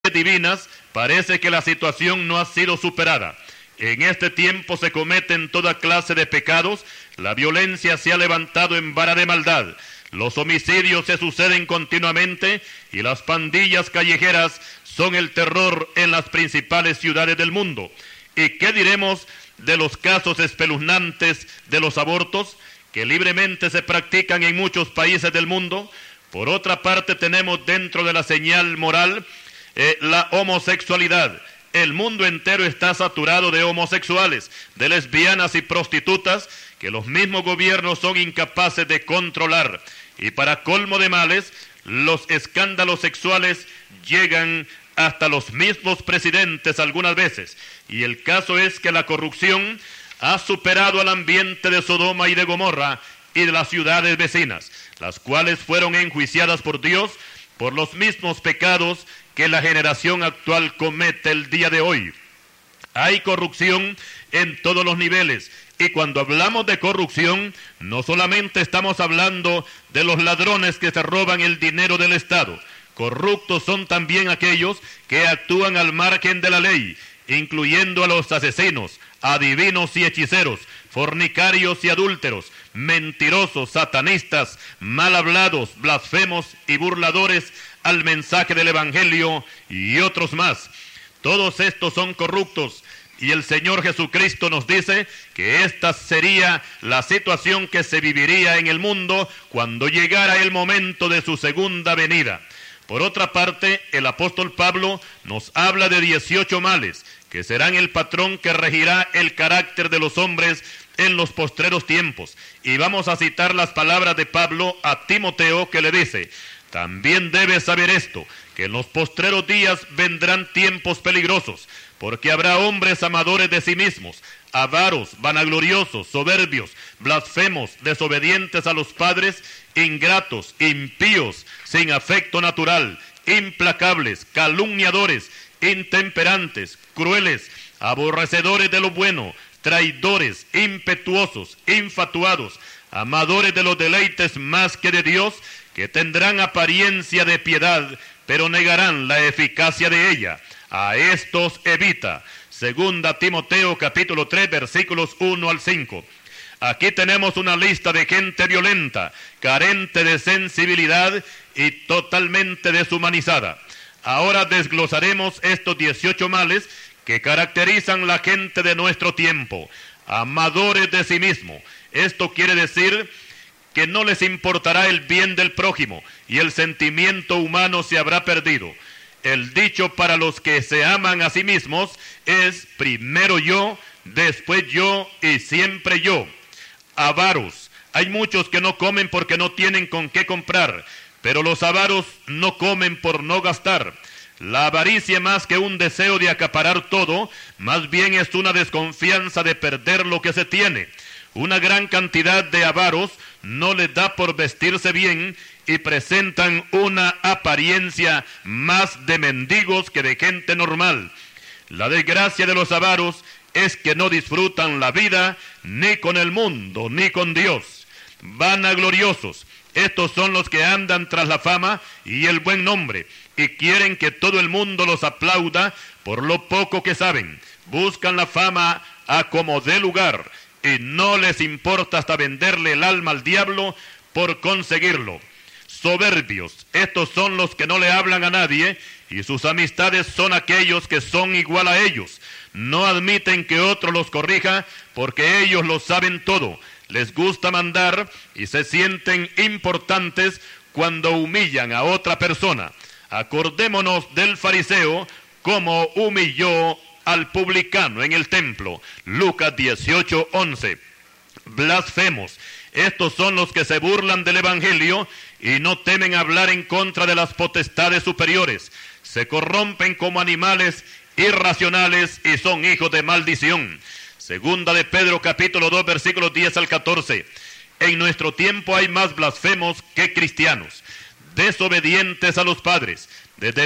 divinas, parece que la situación no ha sido superada. En este tiempo se cometen toda clase de pecados, la violencia se ha levantado en vara de maldad, los homicidios se suceden continuamente y las pandillas callejeras son el terror en las principales ciudades del mundo. ¿Y qué diremos de los casos espeluznantes de los abortos que libremente se practican en muchos países del mundo? Por otra parte, tenemos dentro de la señal moral la homosexualidad. El mundo entero está saturado de homosexuales, de lesbianas y prostitutas que los mismos gobiernos son incapaces de controlar. Y para colmo de males, los escándalos sexuales llegan hasta los mismos presidentes algunas veces. Y el caso es que la corrupción ha superado al ambiente de Sodoma y de Gomorra y de las ciudades vecinas, las cuales fueron enjuiciadas por Dios por los mismos pecados que la generación actual comete el día de hoy. Hay corrupción en todos los niveles, y cuando hablamos de corrupción, no solamente estamos hablando de los ladrones que se roban el dinero del Estado. Corruptos son también aquellos que actúan al margen de la ley, incluyendo a los asesinos, adivinos y hechiceros, fornicarios y adúlteros, mentirosos, satanistas, mal hablados, blasfemos y burladores al mensaje del Evangelio y otros más. Todos estos son corruptos, y el Señor Jesucristo nos dice que esta sería la situación que se viviría en el mundo cuando llegara el momento de su segunda venida. Por otra parte, el apóstol Pablo nos habla de 18 males, que serán el patrón que regirá el carácter de los hombres en los postreros tiempos. Y vamos a citar las palabras de Pablo a Timoteo, que le dice: también debes saber esto, que en los postreros días vendrán tiempos peligrosos, porque habrá hombres amadores de sí mismos, avaros, vanagloriosos, soberbios, blasfemos, desobedientes a los padres, ingratos, impíos, sin afecto natural, implacables, calumniadores, intemperantes, crueles, aborrecedores de lo bueno, traidores, impetuosos, infatuados, amadores de los deleites más que de Dios, que tendrán apariencia de piedad, pero negarán la eficacia de ella. A estos evita. Segunda Timoteo capítulo 3 versículos 1 al 5. Aquí tenemos una lista de gente violenta, carente de sensibilidad y totalmente deshumanizada. Ahora desglosaremos estos 18 males que caracterizan la gente de nuestro tiempo. Amadores de sí mismo. Esto quiere decir que no les importará el bien del prójimo y el sentimiento humano se habrá perdido. El dicho para los que se aman a sí mismos es: primero yo, después yo y siempre yo. Avaros. Hay muchos que no comen porque no tienen con qué comprar, pero los avaros no comen por no gastar. La avaricia, más que un deseo de acaparar todo, más bien es una desconfianza de perder lo que se tiene. Una gran cantidad de avaros no les da por vestirse bien y presentan una apariencia más de mendigos que de gente normal. La desgracia de los avaros es que no disfrutan la vida ni con el mundo ni con Dios. Vanagloriosos. Estos son los que andan tras la fama y el buen nombre y quieren que todo el mundo los aplauda por lo poco que saben. Buscan la fama a como dé lugar y no les importa hasta venderle el alma al diablo por conseguirlo. Soberbios. Estos son los que no le hablan a nadie y sus amistades son aquellos que son igual a ellos. No admiten que otro los corrija porque ellos lo saben todo. Les gusta mandar y se sienten importantes cuando humillan a otra persona. Acordémonos del fariseo como humilló al publicano en el templo. Lucas 18:11. Blasfemos. Estos son los que se burlan del Evangelio y no temen hablar en contra de las potestades superiores. Se corrompen como animales irracionales y son hijos de maldición. Segunda de Pedro capítulo 2 versículos 10 al 14. En nuestro tiempo hay más blasfemos que cristianos, desobedientes a los padres. Desde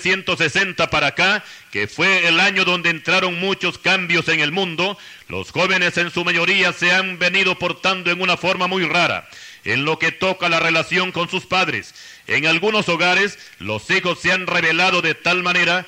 1960 para acá, que fue el año donde entraron muchos cambios en el mundo, los jóvenes en su mayoría se han venido portando en una forma muy rara, en lo que toca la relación con sus padres. En algunos hogares, los hijos se han rebelado de tal manera